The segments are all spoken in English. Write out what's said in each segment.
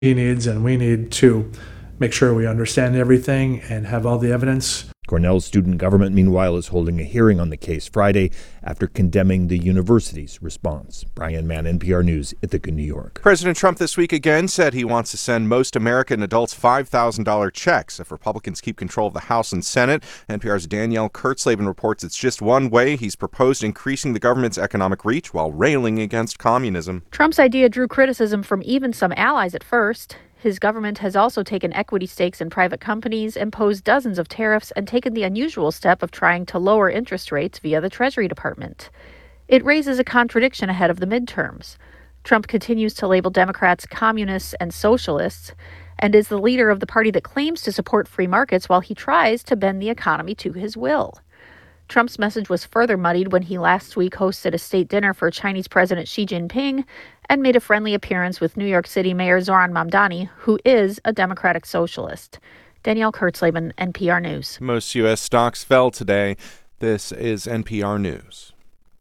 He needs and we need to make sure we understand everything and have all the evidence. Cornell's student government, meanwhile, is holding a hearing on the case Friday after condemning the university's response. Brian Mann, NPR News, Ithaca, New York. President Trump this week again said he wants to send most American adults $5,000 checks if Republicans keep control of the House and Senate. NPR's Danielle Kurtzleben reports it's just one way he's proposed increasing the government's economic reach while railing against communism. Trump's idea drew criticism from even some allies at first. His government has also taken equity stakes in private companies, imposed dozens of tariffs, and taken the unusual step of trying to lower interest rates via the Treasury Department. It raises a contradiction ahead of the midterms. Trump continues to label Democrats communists and socialists, and is the leader of the party that claims to support free markets while he tries to bend the economy to his will. Trump's message was further muddied when he last week hosted a state dinner for Chinese President Xi Jinping and made a friendly appearance with New York City Mayor Zohran Mamdani, who is a Democratic socialist. Danielle Kurtzleben, NPR News. Most U.S. stocks fell today. This is NPR News.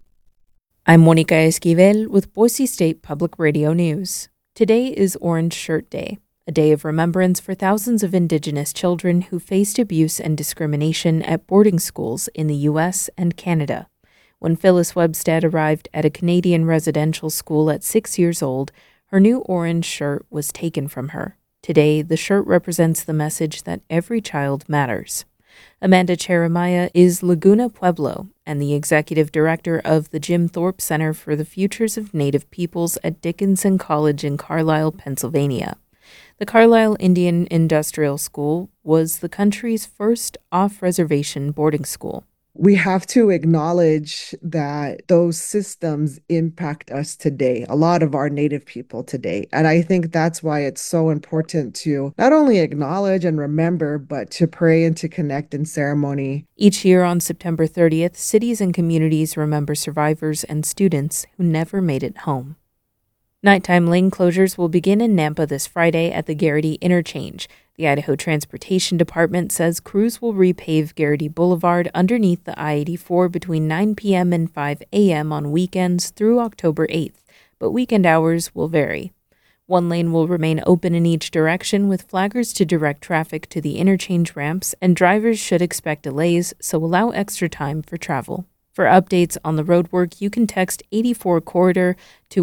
I'm Monica Esquivel with Boise State Public Radio News. Today is Orange Shirt Day, a day of remembrance for thousands of Indigenous children who faced abuse and discrimination at boarding schools in the U.S. and Canada. When Phyllis Webstad arrived at a Canadian residential school at 6 years old, her new orange shirt was taken from her. Today, the shirt represents the message that every child matters. Amanda Cheremiah is Laguna Pueblo and the executive director of the Jim Thorpe Center for the Futures of Native Peoples at Dickinson College in Carlisle, Pennsylvania. The Carlisle Indian Industrial School was the country's first off-reservation boarding school. We have to acknowledge that those systems impact us today, a lot of our Native people today. And I think that's why it's so important to not only acknowledge and remember, but to pray and to connect in ceremony. Each year on September 30th, cities and communities remember survivors and students who never made it home. Nighttime lane closures will begin in Nampa this Friday at the Garrity Interchange. The Idaho Transportation Department says crews will repave Garrity Boulevard underneath the I-84 between 9 p.m. and 5 a.m. on weekends through October 8th, but weekend hours will vary. One lane will remain open in each direction with flaggers to direct traffic to the interchange ramps, and drivers should expect delays, so allow extra time for travel. For updates on the roadwork, you can text 84 Corridor to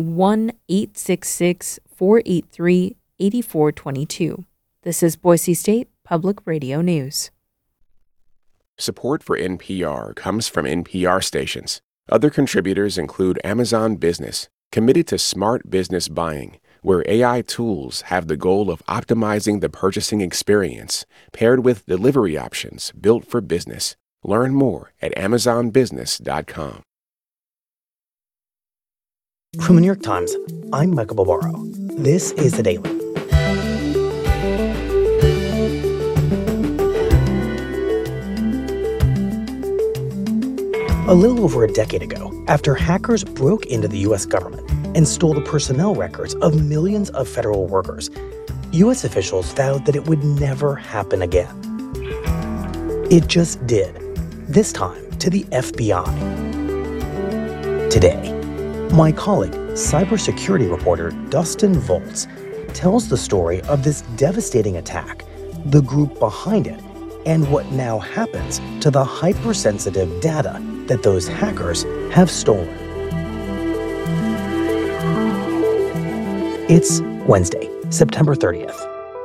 1-866-483-8422. This is Boise State Public Radio News. Support for NPR comes from NPR stations. Other contributors include Amazon Business, committed to smart business buying, where AI tools have the goal of optimizing the purchasing experience, paired with delivery options built for business. Learn more at amazonbusiness.com. From the New York Times, I'm Michael Barbaro. This is The Daily. A little over a decade ago, after hackers broke into the U.S. government and stole the personnel records of millions of federal workers, U.S. officials vowed that it would never happen again. It just did. This time to the FBI. Today, my colleague, cybersecurity reporter Dustin Volz, tells the story of this devastating attack, the group behind it, and what now happens to the hypersensitive data that those hackers have stolen. It's Wednesday, September 30th.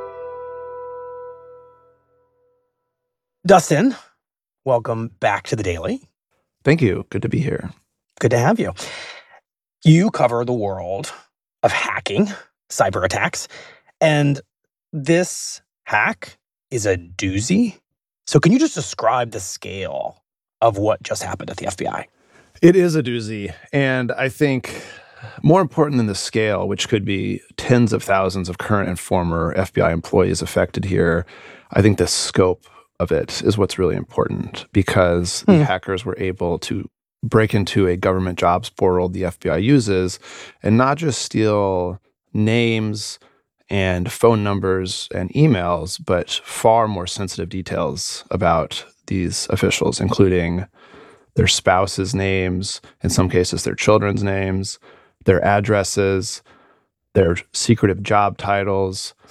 Dustin, welcome back to The Daily. Thank you. Good to be here. Good to have you. You cover the world of hacking, cyber attacks, and this hack is a doozy. So can you just describe the scale of what just happened at the FBI? It is a doozy. And I think more important than the scale, which could be tens of thousands of current and former FBI employees affected here, I think the scope of it is what's really important, because the hackers were able to break into a government jobs portal the FBI uses and not just steal names and phone numbers and emails, but far more sensitive details about these officials, including their spouses' names, in some cases their children's names, their addresses, their secretive job titles,